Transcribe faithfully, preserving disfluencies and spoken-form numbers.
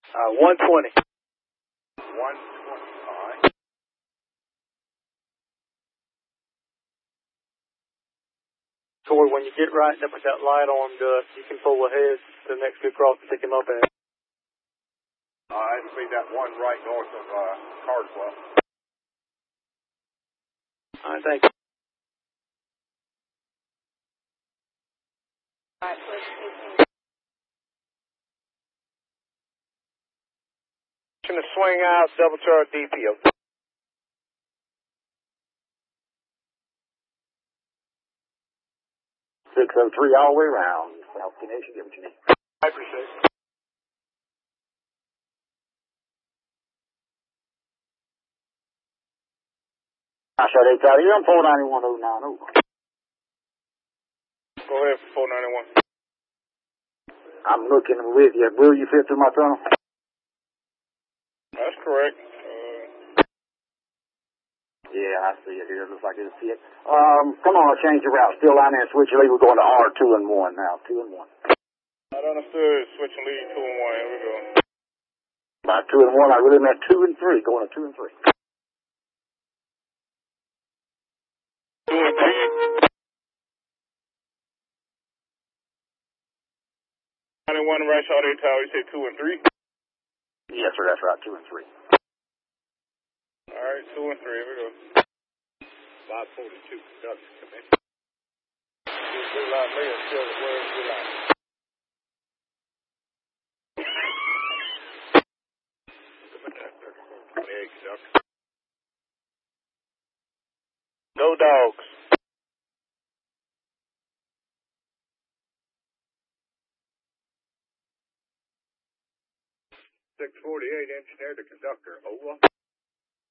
Uh, one twenty. one twenty, all right. Corey, when you get right up with that light on, uh, you can pull ahead to the next good cross and pick him up at. All right, it'll be that one right north of uh, Carswell. All right, thank you. All right, please. To swing out, double charge D P O. six oh three all the way around. South Connection, get what you need. I appreciate it. I shot eight out of here. I'm four ninety-one oh nine oh. Go ahead for four ninety-one. I'm looking with you. Will you fit through my tunnel? That's correct. Uh, Yeah, I see it here. It looks like it'll fit. Um, come on, I'll change your route. Still line there, switch your lead. We're going to R two and one now. two and one. I understood. Switching lead two and one. Here we go. By two and one, I really meant two and three. Going to two and three. Two and three. ninety-one right shot eight tower. You say two and three? Yes, sir. That's right. Two and three. All right, two and three. Here we go. five forty-two. Production. Come in. Blue light layer still wearing blue light. twenty-eight, conductor. No dogs. six forty-eight, engineer to conductor. Over.